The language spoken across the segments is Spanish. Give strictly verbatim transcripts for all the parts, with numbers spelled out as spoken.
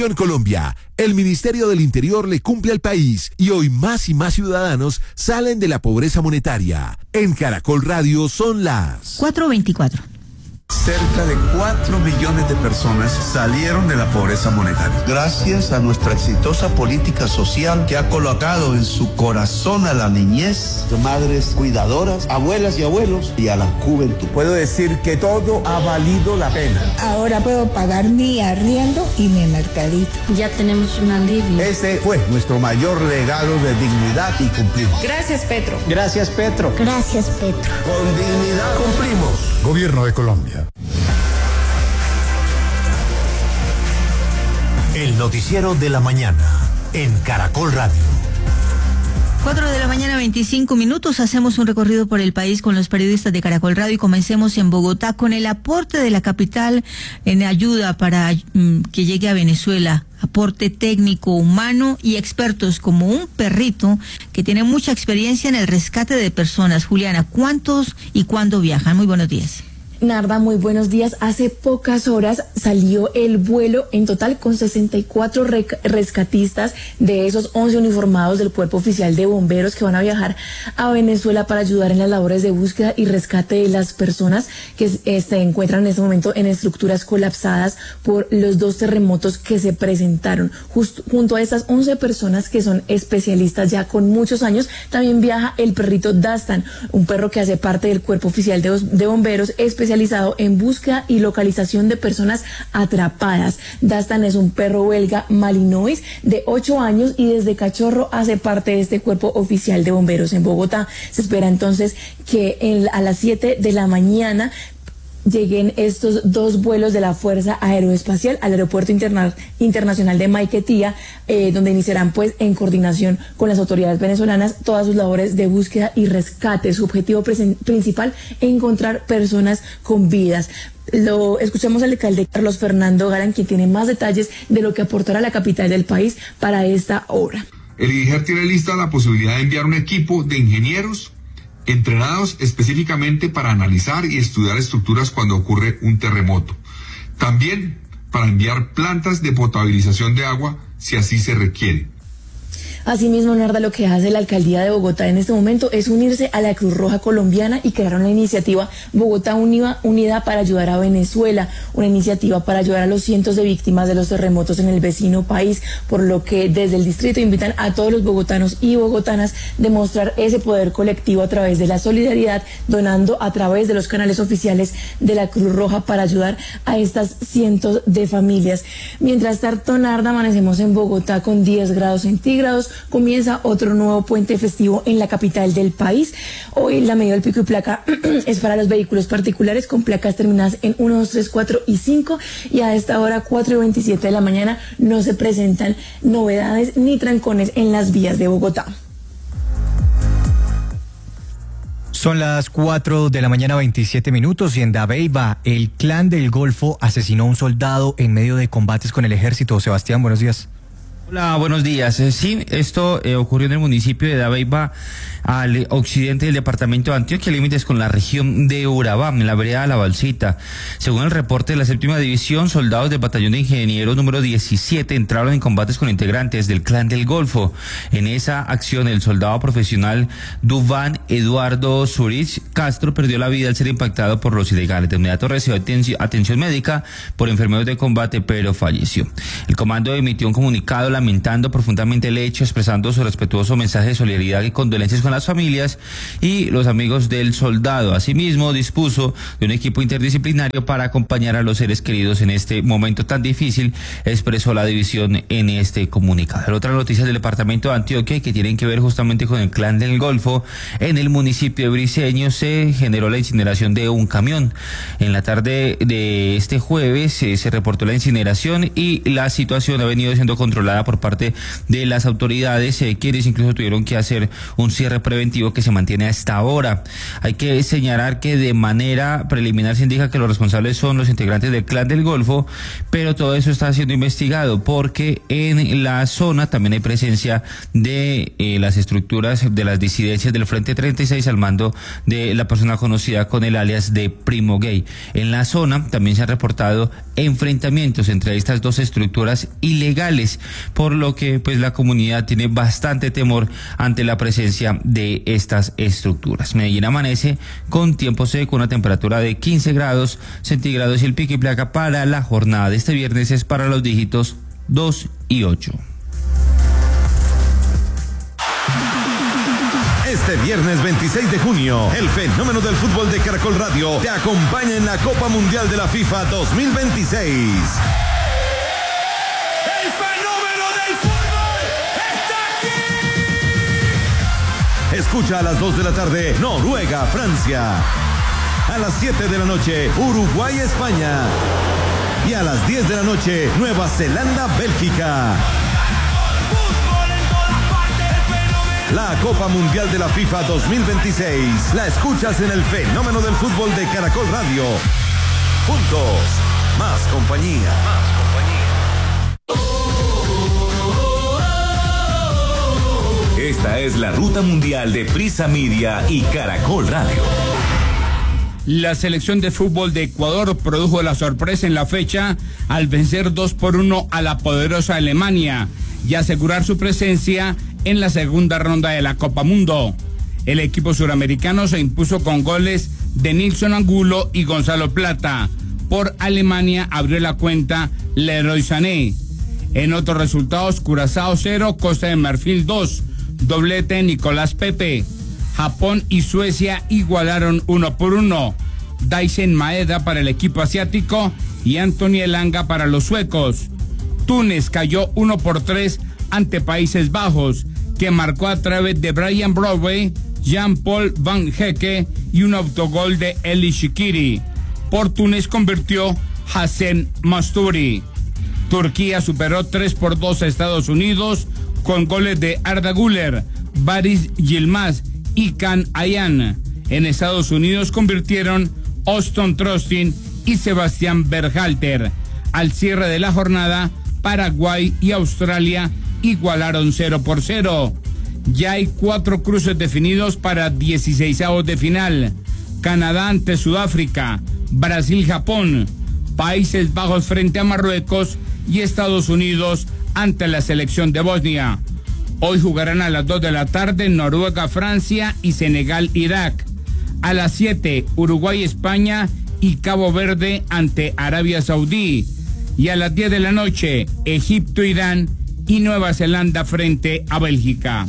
Colombia, el Ministerio del Interior le cumple al país y hoy más y más ciudadanos salen de la pobreza monetaria. En Caracol Radio son las cuatro veinticuatro. Cerca de cuatro millones de personas salieron de la pobreza monetaria. Gracias a nuestra exitosa política social que ha colocado en su corazón a la niñez, de madres cuidadoras, abuelas y abuelos y a la juventud. Puedo decir que todo ha valido la pena. Ahora puedo pagar mi arriendo y mi mercadito. Ya tenemos un alivio. Este fue nuestro mayor regalo de dignidad y cumplimos. Gracias, Petro. Gracias, Petro. Gracias, Petro. Con dignidad cumplimos. Gobierno de Colombia. El noticiero de la mañana en Caracol Radio. Cuatro de la mañana, veinticinco minutos. Hacemos un recorrido por el país con los periodistas de Caracol Radio y comencemos en Bogotá con el aporte de la capital en ayuda para mm, que llegue a Venezuela. Aporte técnico, humano y expertos como un perrito que tiene mucha experiencia en el rescate de personas. Juliana, ¿cuántos y cuándo viajan? Muy buenos días. Narda, muy buenos días. Hace pocas horas salió el vuelo en total con sesenta y cuatro rescatistas de esos once uniformados del Cuerpo Oficial de Bomberos que van a viajar a Venezuela para ayudar en las labores de búsqueda y rescate de las personas que eh, se encuentran en este momento en estructuras colapsadas por los dos terremotos que se presentaron. Justo junto a estas once personas que son especialistas ya con muchos años, también viaja el perrito Dastan, un perro que hace parte del Cuerpo Oficial de, de Bomberos, especialista especializado en búsqueda y localización de personas atrapadas. Dastan es un perro belga Malinois de ocho años y desde cachorro hace parte de este Cuerpo Oficial de Bomberos en Bogotá. Se espera entonces que en, a las siete de la mañana lleguen estos dos vuelos de la Fuerza Aeroespacial al Aeropuerto Interna Internacional de Maiquetía, eh, donde iniciarán pues en coordinación con las autoridades venezolanas todas sus labores de búsqueda y rescate. Su objetivo principal es encontrar personas con vidas. Lo escuchamos al alcalde Carlos Fernando Galán, quien tiene más detalles de lo que aportará la capital del país para esta obra. El I D I G E R tiene lista la posibilidad de enviar un equipo de ingenieros entrenados específicamente para analizar y estudiar estructuras cuando ocurre un terremoto. También para enviar plantas de potabilización de agua si así se requiere. Asimismo, Narda, lo que hace la alcaldía de Bogotá en este momento es unirse a la Cruz Roja Colombiana y crearon la iniciativa Bogotá Unida, Unida para ayudar a Venezuela, una iniciativa para ayudar a los cientos de víctimas de los terremotos en el vecino país, por lo que desde el distrito invitan a todos los bogotanos y bogotanas a demostrar ese poder colectivo a través de la solidaridad, donando a través de los canales oficiales de la Cruz Roja para ayudar a estas cientos de familias. Mientras tanto, Narda, amanecemos en Bogotá con diez grados centígrados. Comienza otro nuevo puente festivo en la capital del país. Hoy la medida del pico y placa es para los vehículos particulares con placas terminadas en uno, dos, tres, cuatro y cinco, y a esta hora cuatro y veintisiete de la mañana no se presentan novedades ni trancones en las vías de Bogotá. Son las cuatro de la mañana, veintisiete minutos, y en Dabeiba el clan del Golfo asesinó a un soldado en medio de combates con el ejército. Sebastián, buenos días. Hola, buenos días. Eh, sí, esto eh, ocurrió en el municipio de Dabeiba, al occidente del departamento de Antioquia, límites con la región de Urabá, en la vereda de La Balsita. Según el reporte de la séptima división, soldados del batallón de ingenieros número diecisiete entraron en combates con integrantes del clan del Golfo. En esa acción, el soldado profesional Duván Eduardo Zurich Castro perdió la vida al ser impactado por los ilegales. De inmediato recibió atención, atención médica por enfermedades de combate, pero falleció. El comando emitió un comunicado lamentando profundamente el hecho, expresando su respetuoso mensaje de solidaridad y condolencias con las familias y los amigos del soldado. Asimismo, dispuso de un equipo interdisciplinario para acompañar a los seres queridos en este momento tan difícil, expresó la división en este comunicado. Otras noticias del departamento de Antioquia que tienen que ver justamente con el clan del Golfo. En el municipio de Briceño se generó la incineración de un camión. En la tarde de este jueves eh, se reportó la incineración y la situación ha venido siendo controlada por por parte de las autoridades, eh, quienes incluso tuvieron que hacer un cierre preventivo que se mantiene hasta ahora. Hay que señalar que de manera preliminar se indica que los responsables son los integrantes del Clan del Golfo, pero todo eso está siendo investigado porque en la zona también hay presencia de eh, las estructuras de las disidencias del Frente treinta y seis al mando de la persona conocida con el alias de Primo Gay. En la zona también se han reportado enfrentamientos entre estas dos estructuras ilegales, por lo que pues la comunidad tiene bastante temor ante la presencia de estas estructuras. Medellín amanece con tiempo seco, una temperatura de quince grados centígrados y el pico y placa para la jornada de este viernes es para los dígitos dos y ocho. Este viernes veintiséis de junio, el fenómeno del fútbol de Caracol Radio te acompaña en la Copa Mundial de la FIFA dos mil veintiséis. ¡El fenómeno del fútbol está aquí! Escucha a las dos de la tarde, Noruega, Francia. A las siete de la noche, Uruguay, España. Y a las diez de la noche, Nueva Zelanda, Bélgica. La Copa Mundial de la FIFA dos mil veintiséis la escuchas en el fenómeno del fútbol de Caracol Radio. Juntos, más compañía. Más compañía. Esta es la ruta mundial de Prisa Media y Caracol Radio. La selección de fútbol de Ecuador produjo la sorpresa en la fecha al vencer dos por uno a la poderosa Alemania y asegurar su presencia en la segunda ronda de la Copa Mundo. El equipo suramericano se impuso con goles de Nilson Angulo y Gonzalo Plata. Por Alemania abrió la cuenta Leroy Sané. En otros resultados, Curazao cero, Costa de Marfil dos, doblete Nicolás Pepe. Japón y Suecia igualaron uno por uno. Daisen Maeda para el equipo asiático y Anthony Elanga para los suecos. Túnez cayó uno por tres ante Países Bajos, que marcó a través de Brian Broadway, Jean-Paul Van Hecke y un autogol de Eli Shikiri. Por Túnez convirtió Hassen Masturi. Turquía superó tres por dos a Estados Unidos con goles de Arda Güler, Baris Yilmaz y Can Ayhan. En Estados Unidos convirtieron Austin Trostin y Sebastián Berhalter. Al cierre de la jornada, Paraguay y Australia igualaron cero por cero. Ya hay cuatro cruces definidos para dieciseisavos de final. Canadá ante Sudáfrica, Brasil-Japón, Países Bajos frente a Marruecos y Estados Unidos ante la selección de Bosnia. Hoy jugarán a las dos de la tarde Noruega-Francia y Senegal-Irak. A las siete, Uruguay-España y Cabo Verde ante Arabia Saudí. Y a las diez de la noche, Egipto-Irán y Nueva Zelanda frente a Bélgica.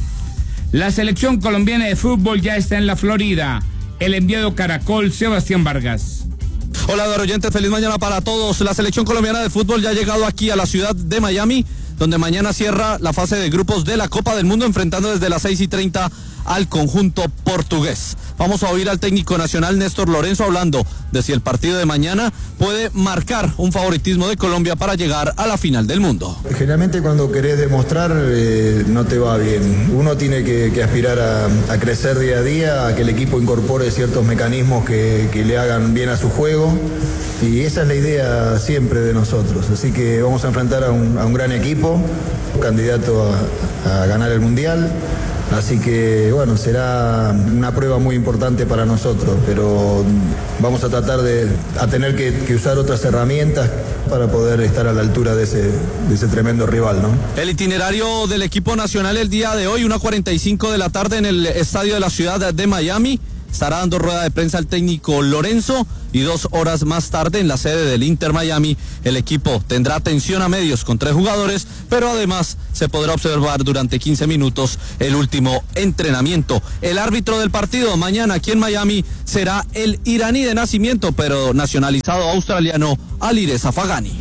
La selección colombiana de fútbol ya está en la Florida. El enviado Caracol, Sebastián Vargas. Hola, oyentes, feliz mañana para todos. La selección colombiana de fútbol ya ha llegado aquí a la ciudad de Miami, donde mañana cierra la fase de grupos de la Copa del Mundo, enfrentando desde las seis y treinta al conjunto portugués. Vamos a oír al técnico nacional Néstor Lorenzo hablando de si el partido de mañana puede marcar un favoritismo de Colombia para llegar a la final del mundo. Generalmente cuando querés demostrar eh, no te va bien. Uno tiene que, que aspirar a, a crecer día a día, a que el equipo incorpore ciertos mecanismos que, que le hagan bien a su juego. Y esa es la idea siempre de nosotros. Así que vamos a enfrentar a un, a un gran equipo, candidato a, a ganar el Mundial. Así que, bueno, será una prueba muy importante para nosotros, pero vamos a tratar de a tener que, que usar otras herramientas para poder estar a la altura de ese, de ese tremendo rival, ¿no? El itinerario del equipo nacional el día de hoy, una cuarenta y cinco de la tarde en el estadio de la ciudad de Miami. Estará dando rueda de prensa el técnico Lorenzo y dos horas más tarde en la sede del Inter Miami el equipo tendrá atención a medios con tres jugadores, pero además se podrá observar durante quince minutos el último entrenamiento. El árbitro del partido mañana aquí en Miami será el iraní de nacimiento, pero nacionalizado australiano, Alireza Fagani.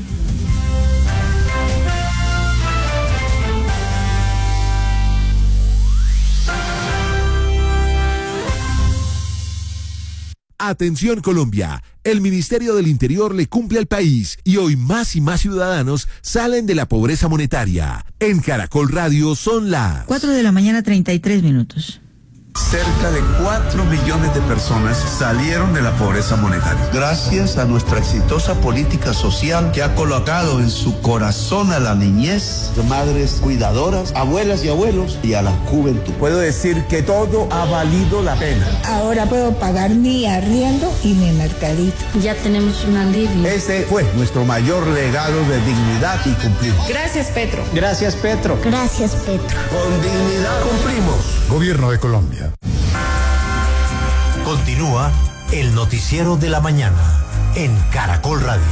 Atención Colombia, el Ministerio del Interior le cumple al país y hoy más y más ciudadanos salen de la pobreza monetaria. En Caracol Radio son las cuatro de la mañana, treinta y tres minutos. Cerca de cuatro millones de personas salieron de la pobreza monetaria. Gracias a nuestra exitosa política social que ha colocado en su corazón a la niñez, madres cuidadoras, abuelas y abuelos y a la juventud. Puedo decir que todo ha valido la pena. Ahora puedo pagar mi arriendo y mi mercadito. Ya tenemos un alivio. Ese fue nuestro mayor legado de dignidad y cumplimos. Gracias, Petro. Gracias, Petro. Gracias, Petro. Con dignidad cumplimos. Gobierno de Colombia. Continúa el noticiero de la mañana en Caracol Radio.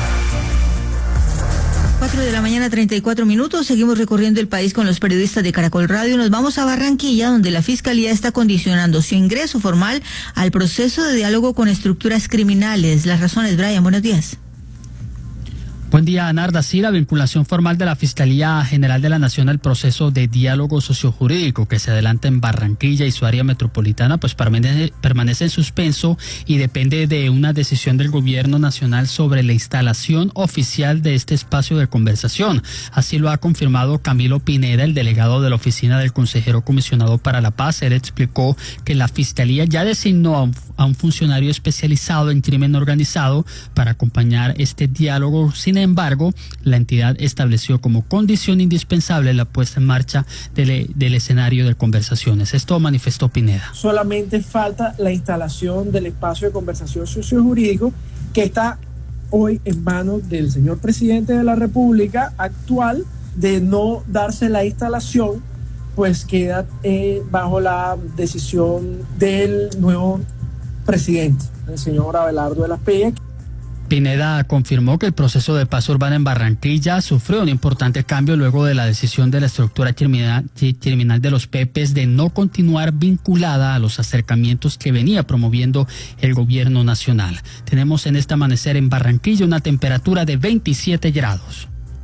cuatro de la mañana, treinta y cuatro minutos. Seguimos recorriendo el país con los periodistas de Caracol Radio. Nos vamos a Barranquilla, donde la Fiscalía está condicionando su ingreso formal al proceso de diálogo con estructuras criminales. Las razones, Brian, buenos días. Buen día, Narda. Sí, la vinculación formal de la Fiscalía General de la Nación al proceso de diálogo sociojurídico que se adelanta en Barranquilla y su área metropolitana, pues permanece, permanece en suspenso y depende de una decisión del Gobierno Nacional sobre la instalación oficial de este espacio de conversación. Así lo ha confirmado Camilo Pineda, el delegado de la Oficina del Consejero Comisionado para la Paz. Él explicó que la Fiscalía ya designó a un, a un funcionario especializado en crimen organizado para acompañar este diálogo. Sin Sin embargo, la entidad estableció como condición indispensable la puesta en marcha del, del escenario de conversaciones. Esto manifestó Pineda. Solamente falta la instalación del espacio de conversación sociojurídico que está hoy en manos del señor presidente de la República actual. De no darse la instalación, pues queda eh, bajo la decisión del nuevo presidente, el señor Abelardo de la Peña. Pineda confirmó que el proceso de paz urbana en Barranquilla sufrió un importante cambio luego de la decisión de la estructura criminal, criminal de los Pepes de no continuar vinculada a los acercamientos que venía promoviendo el gobierno nacional. Tenemos en este amanecer en Barranquilla una temperatura de veintisiete grados.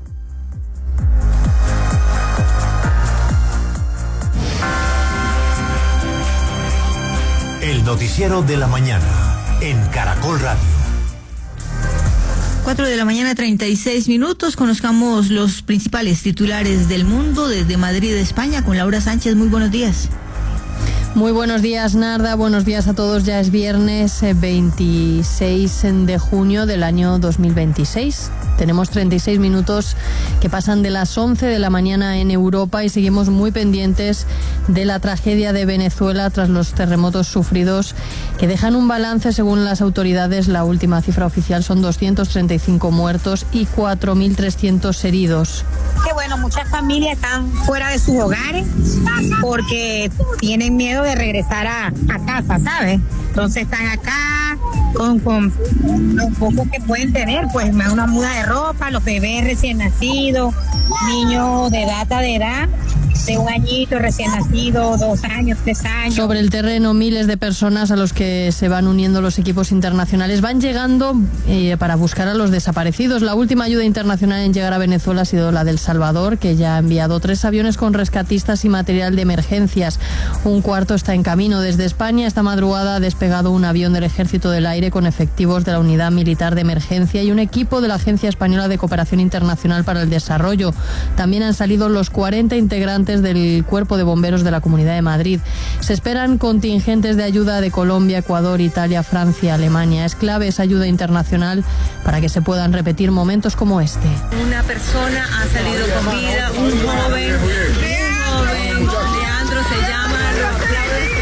El noticiero de la mañana en Caracol Radio. cuatro de la mañana, treinta y seis minutos. Conozcamos los principales titulares del mundo desde Madrid, España, con Laura Sánchez. Muy buenos días. Muy buenos días, Narda. Buenos días a todos. Ya es viernes veintiséis de junio del año dos mil veintiséis. Tenemos treinta y seis minutos que pasan de las once de la mañana en Europa y seguimos muy pendientes de la tragedia de Venezuela tras los terremotos sufridos que dejan un balance, según las autoridades. La última cifra oficial son doscientos treinta y cinco muertos y cuatro mil trescientos heridos. Que bueno, muchas familias están fuera de sus hogares porque tienen miedo de regresar a, a casa, ¿sabes? Entonces están acá con, con lo poco que pueden tener, pues una muda de ropa, los bebés recién nacidos, niños de data de edad, de un añito recién nacido, dos años, tres años. Sobre el terreno, miles de personas a los que se van uniendo los equipos internacionales van llegando eh, para buscar a los desaparecidos. La última ayuda internacional en llegar a Venezuela ha sido la de El Salvador, que ya ha enviado tres aviones con rescatistas y material de emergencias. Un cuarto está en camino. Desde España, esta madrugada ha despegado un avión del Ejército del Aire con efectivos de la Unidad Militar de Emergencia y un equipo de la Agencia Española de Cooperación Internacional para el Desarrollo. También han salido los cuarenta integrantes del Cuerpo de Bomberos de la Comunidad de Madrid. Se esperan contingentes de ayuda de Colombia, Ecuador, Italia, Francia, Alemania. Es clave esa ayuda internacional para que se puedan repetir momentos como este. Una persona ha salido con vida, un joven, un joven, Leandro se llama, lo aplaude.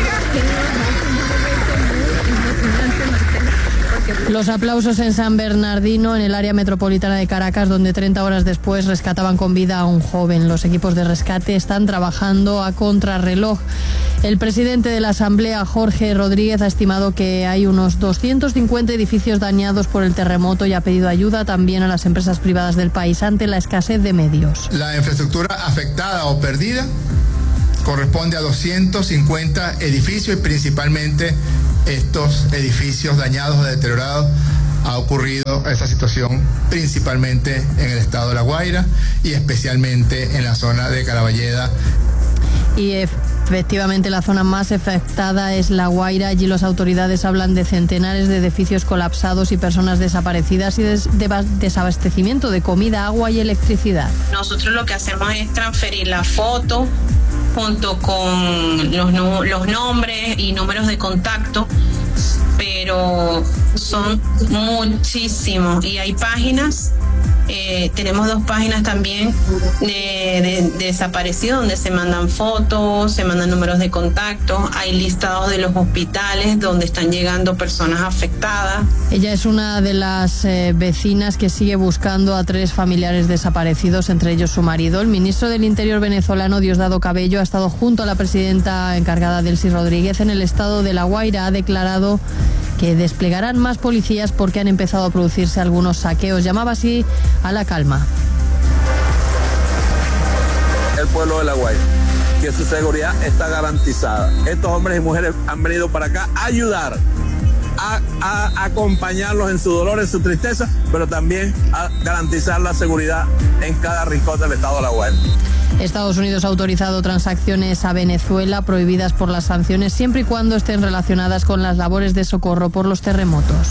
Los aplausos en San Bernardino, en el área metropolitana de Caracas, donde treinta horas después rescataban con vida a un joven. Los equipos de rescate están trabajando a contrarreloj. El presidente de la Asamblea, Jorge Rodríguez, ha estimado que hay unos doscientos cincuenta edificios dañados por el terremoto y ha pedido ayuda también a las empresas privadas del país ante la escasez de medios. La infraestructura afectada o perdida corresponde a doscientos cincuenta edificios y principalmente estos edificios dañados o deteriorados. Ha ocurrido esta situación principalmente en el estado de La Guaira y especialmente en la zona de Caraballeda. Y Efectivamente, la zona más afectada es La Guaira. Allí las autoridades hablan de centenares de edificios colapsados y personas desaparecidas y de desabastecimiento de comida, agua y electricidad. Nosotros lo que hacemos es transferir la foto junto con los, los nombres y números de contacto, pero son muchísimos y hay páginas. Eh, tenemos dos páginas también de, de, de desaparecidos donde se mandan fotos, se mandan números de contacto, hay listados de los hospitales donde están llegando personas afectadas. Ella es una de las eh, vecinas que sigue buscando a tres familiares desaparecidos, entre ellos su marido. El ministro del Interior venezolano, Diosdado Cabello, ha estado junto a la presidenta encargada, Delcy Rodríguez, en el estado de La Guaira. Ha declarado que desplegarán más policías porque han empezado a producirse algunos saqueos. Llamaba así a la calma. El pueblo de La Guaira, que su seguridad está garantizada. Estos hombres y mujeres han venido para acá a ayudar, a, a acompañarlos en su dolor, en su tristeza, pero también a garantizar la seguridad en cada rincón del estado de La Guaira. Estados Unidos ha autorizado transacciones a Venezuela prohibidas por las sanciones siempre y cuando estén relacionadas con las labores de socorro por los terremotos.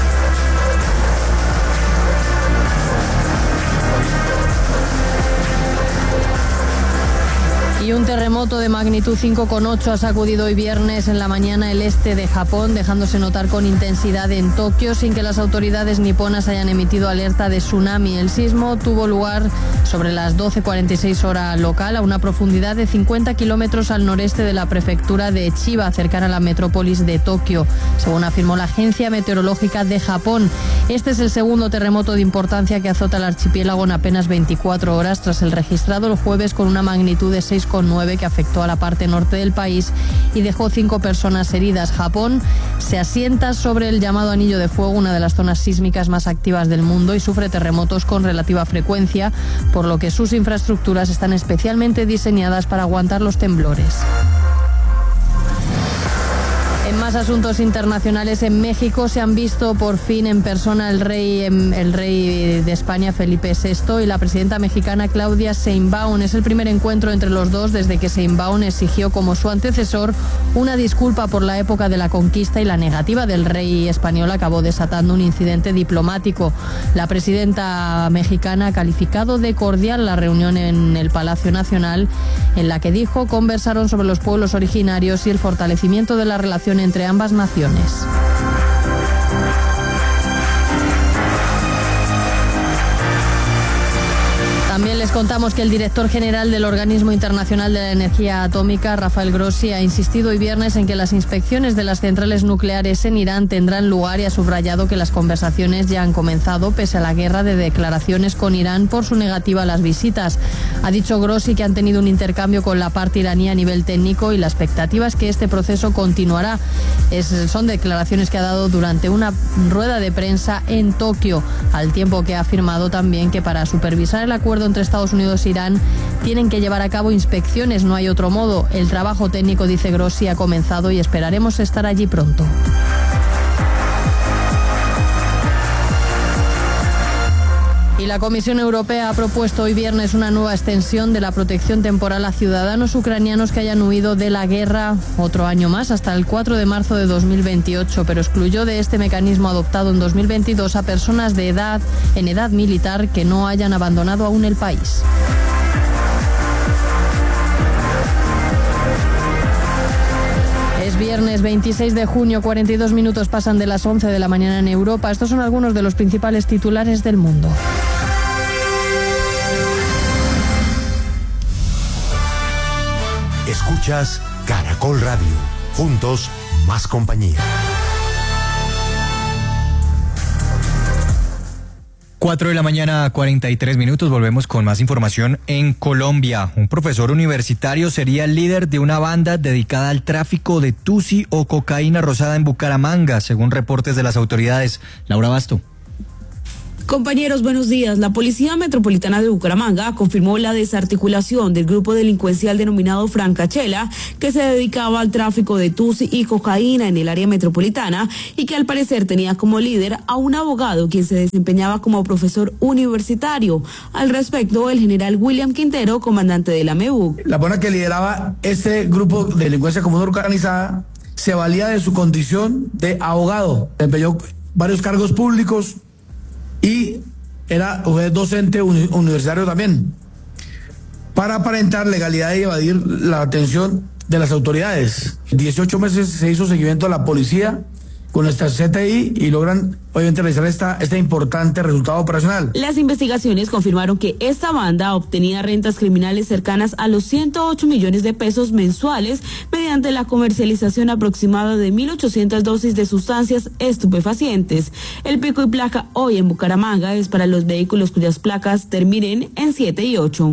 Y un terremoto de magnitud cinco coma ocho ha sacudido hoy viernes en la mañana el este de Japón, dejándose notar con intensidad en Tokio sin que las autoridades niponas hayan emitido alerta de tsunami. El sismo tuvo lugar sobre las doce cuarenta y seis hora local, a una profundidad de cincuenta kilómetros al noreste de la prefectura de Chiba, cercana a la metrópolis de Tokio, según afirmó la Agencia Meteorológica de Japón. Este es el segundo terremoto de importancia que azota el archipiélago en apenas veinticuatro horas, tras el registrado el jueves con una magnitud de seis coma nueve que afectó a la parte norte del país y dejó cinco personas heridas. Japón se asienta sobre el llamado Anillo de Fuego, una de las zonas sísmicas más activas del mundo, y sufre terremotos con relativa frecuencia, por lo que sus infraestructuras están especialmente diseñadas para aguantar los temblores. En más asuntos internacionales, en México se han visto por fin en persona el rey, el rey de España, Felipe sexto, y la presidenta mexicana, Claudia Sheinbaum. Es el primer encuentro entre los dos desde que Sheinbaum exigió, como su antecesor, una disculpa por la época de la conquista, y la negativa del rey español acabó desatando un incidente diplomático. La presidenta mexicana ha calificado de cordial la reunión en el Palacio Nacional, en la que dijo conversaron sobre los pueblos originarios y el fortalecimiento de la relación entre ambas naciones. También les contamos que el director general del Organismo Internacional de la Energía Atómica, Rafael Grossi, ha insistido hoy viernes en que las inspecciones de las centrales nucleares en Irán tendrán lugar y ha subrayado que las conversaciones ya han comenzado pese a la guerra de declaraciones con Irán por su negativa a las visitas. Ha dicho Grossi que han tenido un intercambio con la parte iraní a nivel técnico y la expectativa es que este proceso continuará. Es, son declaraciones que ha dado durante una rueda de prensa en Tokio, al tiempo que ha afirmado también que para supervisar el acuerdo entre Estados Unidos e Irán tienen que llevar a cabo inspecciones, no hay otro modo. El trabajo técnico, dice Grossi, ha comenzado y esperaremos estar allí pronto. Y la Comisión Europea ha propuesto hoy viernes una nueva extensión de la protección temporal a ciudadanos ucranianos que hayan huido de la guerra otro año más, hasta el cuatro de marzo de dos mil veintiocho, pero excluyó de este mecanismo adoptado en dos mil veintidós a personas de edad, en edad militar que no hayan abandonado aún el país. Es viernes veintiséis de junio, cuarenta y dos minutos pasan de las once de la mañana en Europa. Estos son algunos de los principales titulares del mundo. Escuchas Caracol Radio. Juntos, más compañía. Cuatro de la mañana, cuarenta y tres minutos. Volvemos con más información en Colombia. Un profesor universitario sería el líder de una banda dedicada al tráfico de tusi o cocaína rosada en Bucaramanga, según reportes de las autoridades. Laura Basto. Compañeros, buenos días. La Policía Metropolitana de Bucaramanga confirmó la desarticulación del grupo delincuencial denominado Francachela, que se dedicaba al tráfico de tusi y cocaína en el área metropolitana y que al parecer tenía como líder a un abogado quien se desempeñaba como profesor universitario. Al respecto, el general William Quintero, comandante de la MEBUC. La persona que lideraba este grupo de delincuencia común organizada se valía de su condición de abogado, desempeñó varios cargos públicos y era docente uni- universitario también, para aparentar legalidad y evadir la atención de las autoridades. dieciocho meses se hizo seguimiento a la policía con nuestra C T I y logran obviamente realizar esta, este importante resultado operacional. Las investigaciones confirmaron que esta banda obtenía rentas criminales cercanas a los ciento ocho millones de pesos mensuales mediante la comercialización aproximada de mil ochocientas dosis de sustancias estupefacientes. El pico y placa hoy en Bucaramanga es para los vehículos cuyas placas terminen en siete y ocho.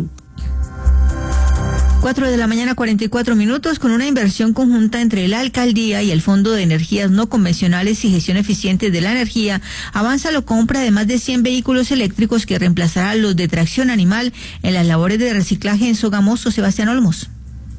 Cuatro de la mañana, cuarenta y cuatro minutos, con una inversión conjunta entre la Alcaldía y el Fondo de Energías No Convencionales y Gestión Eficiente de la Energía, avanza la compra de más de cien vehículos eléctricos que reemplazarán los de tracción animal en las labores de reciclaje en Sogamoso. Sebastián Olmos.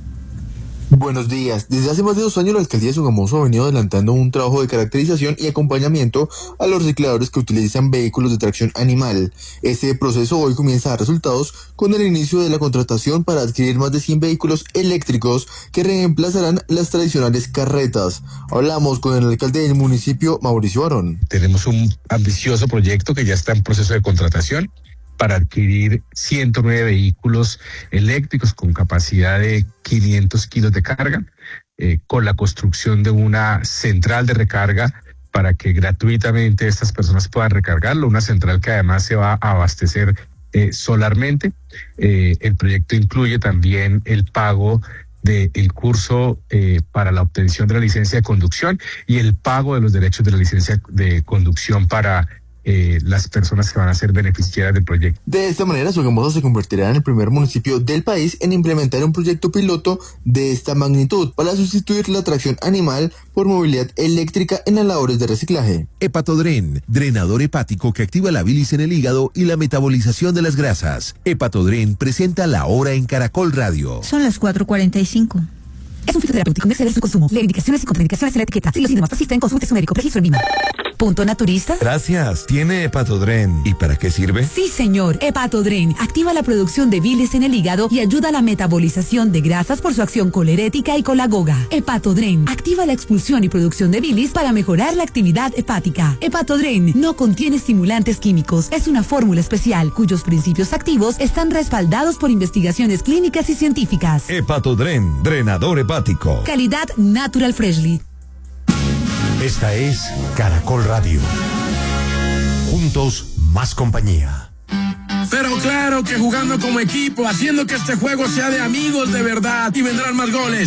Buenos días. Desde hace más de dos años la Alcaldía de Sogamoso ha venido adelantando un trabajo de caracterización y acompañamiento a los recicladores que utilizan vehículos de tracción animal. Este proceso hoy comienza a dar resultados con el inicio de la contratación para adquirir más de cien vehículos eléctricos que reemplazarán las tradicionales carretas. Hablamos con el alcalde del municipio, Mauricio Barón. Tenemos un ambicioso proyecto que ya está en proceso de contratación para adquirir ciento nueve vehículos eléctricos con capacidad de quinientos kilos de carga, eh, con la construcción de una central de recarga para que gratuitamente estas personas puedan recargarlo, una central que además se va a abastecer eh, solarmente. Eh, el proyecto incluye también el pago del curso eh, para la obtención de la licencia de conducción y el pago de los derechos de la licencia de conducción para Eh, las personas que van a ser beneficiarias del proyecto. De esta manera, Sogamoso se convertirá en el primer municipio del país en implementar un proyecto piloto de esta magnitud para sustituir la tracción animal por movilidad eléctrica en las labores de reciclaje. Hepatodren, drenador hepático que activa la bilis en el hígado y la metabolización de las grasas. Hepatodren presenta La Hora en Caracol Radio. Son las cuatro cuarenta y cinco. Es un fitoterapéutico, no exceder su consumo. Leer indicaciones y contraindicaciones en la etiqueta. Si los síntomas persisten, consulte a su médico. Registro en Lima. Punto Naturista. Gracias. ¿Tiene Hepatodren? ¿Y para qué sirve? Sí, señor. Hepatodren activa la producción de bilis en el hígado y ayuda a la metabolización de grasas por su acción colerética y colagoga. Hepatodren activa la expulsión y producción de bilis para mejorar la actividad hepática. Hepatodren no contiene estimulantes químicos. Es una fórmula especial cuyos principios activos están respaldados por investigaciones clínicas y científicas. Hepatodren, drenador hepático. Calidad Natural Freshly. Esta es Caracol Radio. Juntos, más compañía. Pero claro que jugando como equipo, haciendo que este juego sea de amigos de verdad y vendrán más goles.